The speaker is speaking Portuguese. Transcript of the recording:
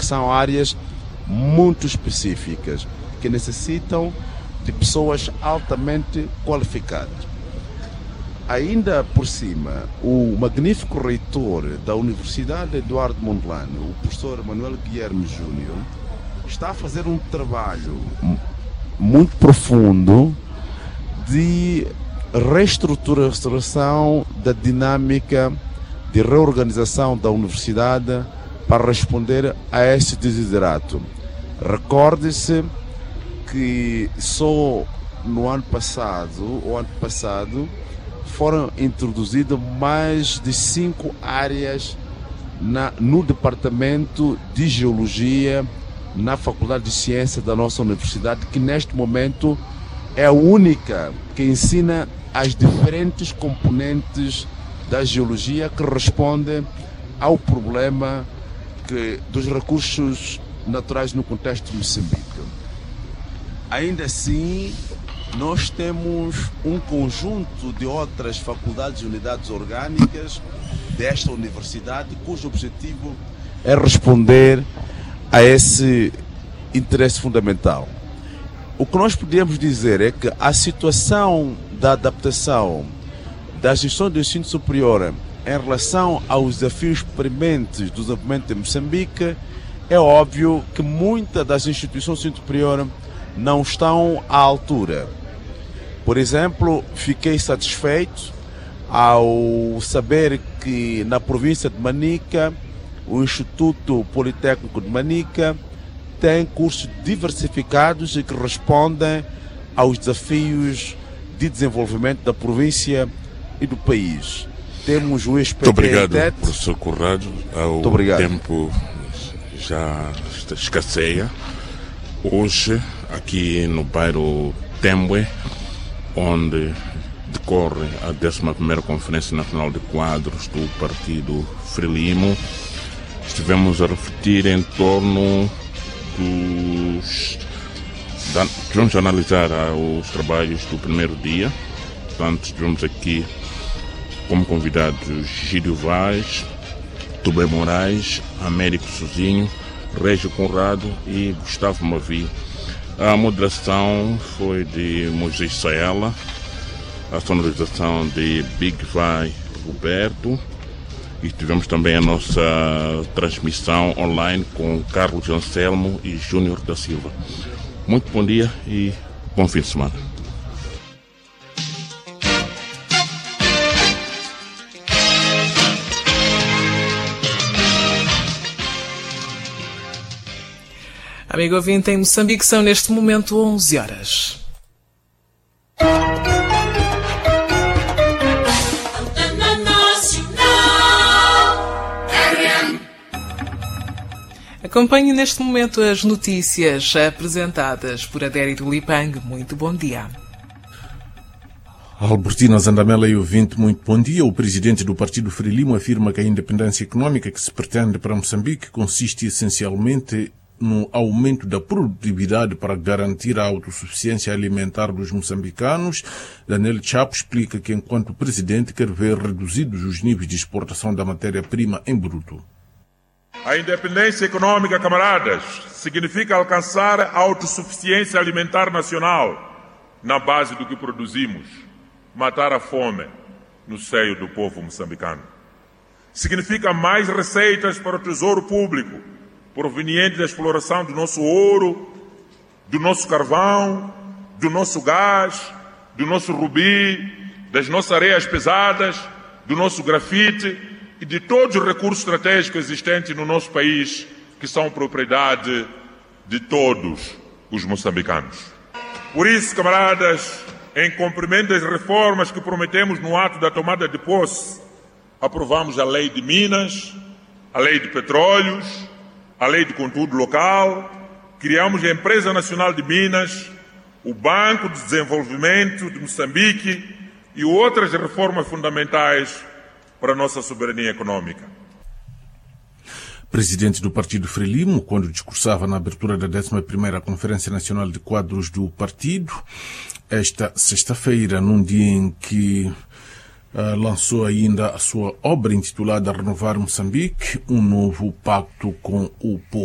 são áreas muito específicas que necessitam de pessoas altamente qualificadas. Ainda por cima, o magnífico reitor da Universidade Eduardo Mondlane, o professor Manuel Guilherme Júnior, está a fazer um trabalho muito profundo de reestruturação da dinâmica de reorganização da universidade para responder a esse desiderato. Recorde-se que só no ano passado, foram introduzidas mais de 5 áreas no Departamento de Geologia, na Faculdade de Ciências da nossa universidade, que neste momento é a única que ensina as diferentes componentes da geologia que respondem ao problema dos recursos naturais no contexto de Moçambique. Ainda assim, nós temos um conjunto de outras faculdades e unidades orgânicas desta universidade cujo objetivo é responder a esse interesse fundamental. O que nós podemos dizer é que a situação da adaptação das instituições do ensino superior em relação aos desafios prementes do desenvolvimento de Moçambique, é óbvio que muitas das instituições do ensino superior não estão à altura. Por exemplo, fiquei satisfeito ao saber que na província de Manica, o Instituto Politécnico de Manica tem cursos diversificados e que respondem aos desafios de desenvolvimento da província e do país. Temos o SPT. Muito obrigado, professor Corrado. O tempo já escasseia. Hoje, aqui no bairro Tembwe, onde decorre a 11ª Conferência Nacional de Quadros do Partido Frelimo, estivemos a refletir em torno vamos analisar os trabalhos do primeiro dia. Portanto, estivemos aqui como convidados Gídio Vaz, Tubé Moraes, Américo Sozinho, Régio Conrado e Gustavo Mavi. A moderação foi de Moisés Saela, a sonorização de Big Vai Roberto, e tivemos também a nossa transmissão online com Carlos Anselmo e Júnior da Silva. Muito bom dia e bom fim de semana. Amigo ouvinte, em Moçambique são neste momento 11 horas. Acompanhe neste momento as notícias apresentadas por Adérito Lipang. Muito bom dia. Albertina Zandamela e ouvinte, muito bom dia. O presidente do Partido Frelimo afirma que a independência econômica que se pretende para Moçambique consiste essencialmente no aumento da produtividade para garantir a autossuficiência alimentar dos moçambicanos. Daniel Chapo explica que, enquanto presidente, quer ver reduzidos os níveis de exportação da matéria-prima em bruto. A independência econômica, camaradas, significa alcançar a autossuficiência alimentar nacional na base do que produzimos, matar a fome no seio do povo moçambicano. Significa mais receitas para o tesouro público, proveniente da exploração do nosso ouro, do nosso carvão, do nosso gás, do nosso rubi, das nossas areias pesadas, do nosso grafite e de todos os recursos estratégicos existentes no nosso país, que são propriedade de todos os moçambicanos. Por isso, camaradas, em cumprimento das reformas que prometemos no ato da tomada de posse, aprovamos a Lei de Minas, a Lei de Petróleos, a Lei de Conteúdo Local, criamos a Empresa Nacional de Minas, o Banco de Desenvolvimento de Moçambique e outras reformas fundamentais para a nossa soberania econômica. Presidente do Partido Frelimo, quando discursava na abertura da 11ª Conferência Nacional de Quadros do Partido, esta sexta-feira, num dia em que lançou ainda a sua obra intitulada Renovar Moçambique, um novo pacto com o povo.